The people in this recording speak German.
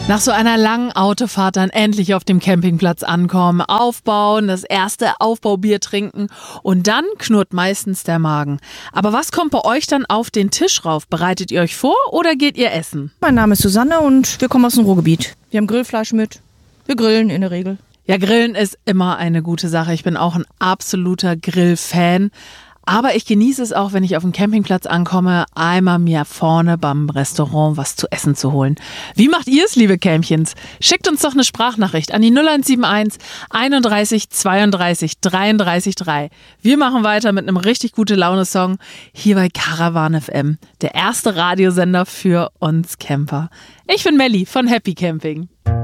Nach so einer langen Autofahrt dann endlich auf dem Campingplatz ankommen, aufbauen, das erste Aufbaubier trinken und dann knurrt meistens der Magen. Aber was kommt bei euch dann auf den Tisch rauf? Bereitet ihr euch vor oder geht ihr essen? Mein Name ist Susanne und wir kommen aus dem Ruhrgebiet. Wir haben Grillfleisch mit. Wir grillen in der Regel. Ja, Grillen ist immer eine gute Sache. Ich bin auch ein absoluter Grillfan. Aber ich genieße es auch, wenn ich auf dem Campingplatz ankomme, einmal mir vorne beim Restaurant was zu essen zu holen. Wie macht ihr es, liebe Campchens? Schickt uns doch eine Sprachnachricht an die 0171 31 32 33 3. Wir machen weiter mit einem richtig gute Laune-Song hier bei Caravan FM, der erste Radiosender für uns Camper. Ich bin Melli von Happy Camping.